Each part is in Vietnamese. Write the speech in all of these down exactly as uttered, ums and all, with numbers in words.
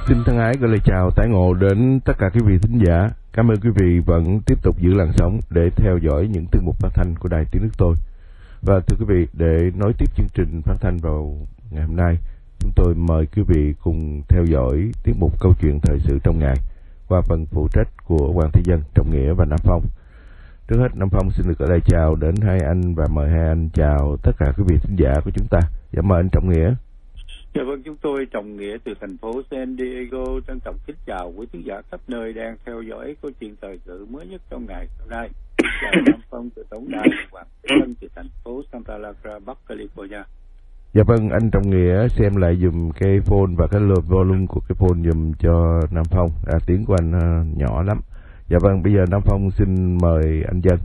Xin thân ái gửi lời chào tái ngộ đến tất cả quý vị thính giả. Cảm ơn quý vị vẫn tiếp tục giữ làn sóng để theo dõi những tiết mục phát thanh của Đài Tiếng Nước Tôi. Và thưa quý vị, để nối tiếp chương trình phát thanh vào ngày hôm nay, chúng tôi mời quý vị cùng theo dõi tiết mục câu chuyện thời sự trong ngày qua phần phụ trách của Hoàng Thế Dân, Trọng Nghĩa và Nam Phong. Trước hết, Nam Phong xin được ở đây chào đến hai anh và mời hai anh chào tất cả quý vị thính giả của chúng ta. Dạ mời anh Trọng Nghĩa. Dạ vâng, chúng tôi Trọng Nghĩa từ thành phố San Diego trân trọng kính chào quý khán giả khắp nơi đang theo dõi câu chuyện thời sự mới nhất trong ngày hôm nay. Chào Nam Phong từ tổng đài Hoàng Thế Dân từ thành phố Santa Clara, Bắc California. Dạ vâng, anh Trọng Nghĩa xem lại dùm cái phone và cái volume của cái phone dùm cho Nam Phong. À, tiếng của anh uh, nhỏ lắm. Dạ vâng, bây giờ Nam Phong xin mời anh Dân.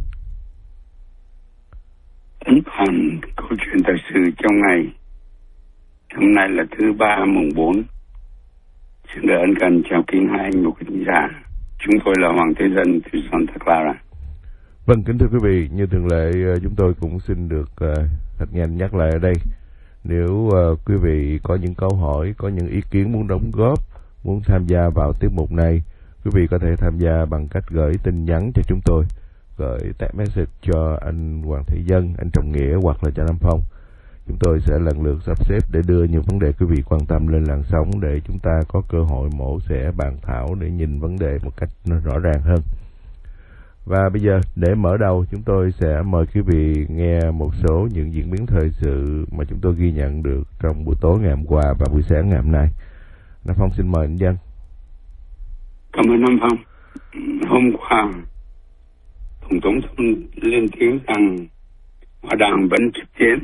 Ấn Phạm, câu chuyện thời sự trong ngày. Hôm nay là thứ ba mùng bốn. Xin được ân cần chào kính hai anh một khán giả. Chúng tôi là Hoàng Thế Dân từ Santa Clara. Vâng, kính thưa quý vị, như thường lệ chúng tôi cũng xin được uh, thật nhanh nhắc lại ở đây. Nếu uh, quý vị có những câu hỏi, có những ý kiến muốn đóng góp, muốn tham gia vào tiết mục này, quý vị có thể tham gia bằng cách gửi tin nhắn cho chúng tôi, gửi text message cho anh Hoàng Thế Dân, anh Trọng Nghĩa hoặc là cho Nam Phong. Chúng tôi sẽ lần lượt sắp xếp để đưa những vấn đề quý vị quan tâm lên làn sóng để chúng ta có cơ hội mổ xẻ bàn thảo để nhìn vấn đề một cách nó rõ ràng hơn. Và bây giờ để mở đầu, chúng tôi sẽ mời quý vị nghe một số những diễn biến thời sự mà chúng tôi ghi nhận được trong buổi tối ngày hôm qua và buổi sáng ngày hôm nay. Nam Phong xin mời anh Dân. Cảm ơn Nam Phong. Hôm qua, Tổng thống lên tiếng rằng Hòa đàm vẫn tiếp tiến.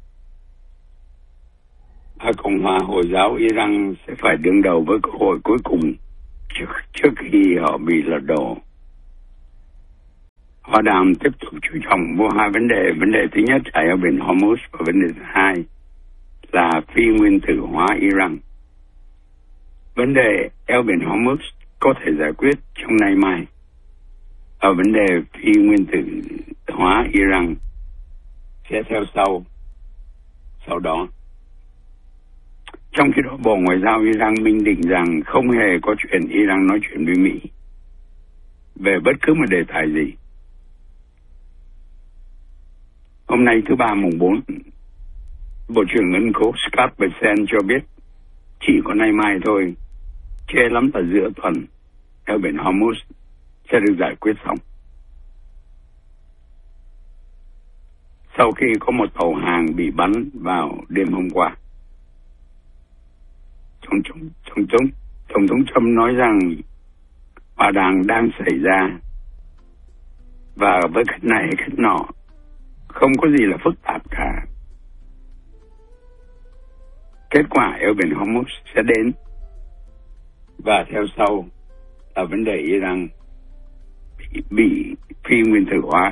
Và Cộng hòa Hồi giáo Iran sẽ phải đương đầu với cơ hội cuối cùng trước, trước khi họ bị lật đổ. Hòa đàm tiếp tục chú trọng vào hai vấn đề. Vấn đề thứ nhất là eo biển Hormuz và vấn đề thứ hai là phi nguyên tử hóa Iran. Vấn đề eo biển Hormuz có thể giải quyết trong nay mai. Ở vấn đề phi nguyên tử hóa Iran sẽ theo sau sau đó. Trong khi đó, Bộ Ngoại giao Iran minh định rằng không hề có chuyện Iran nói chuyện với Mỹ về bất cứ một đề tài gì. Hôm nay thứ ba mùng bốn, Bộ trưởng Ngân khố Scott Bessent cho biết chỉ có nay mai thôi, trễ lắm là giữa tuần, eo biển Hormuz sẽ được giải quyết xong. Sau khi có một tàu hàng bị bắn vào đêm hôm qua, Tổng thống, Tổng thống, Tổng thống Trump nói rằng hòa đàm đang xảy ra và với cách này cách nọ không có gì là phức tạp cả. Kết quả eo biển Hormuz sẽ đến và theo sau là vấn đề Iran bị, bị phi nguyên tử hóa.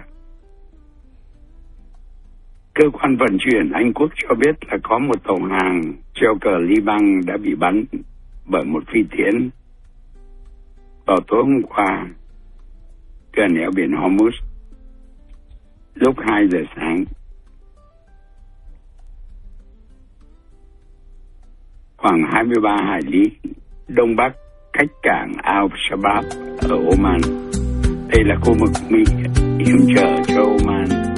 Cơ quan vận chuyển Anh Quốc cho biết là có một tàu hàng treo cờ Liban đã bị bắn bởi một phi tiễn vào tối hôm qua gần eo biển Hormuz lúc hai giờ sáng. Khoảng hai mươi ba hải lý đông bắc cách cảng Al-Shabaab ở Oman. Đây là khu vực nguy hiểm trở cho Oman.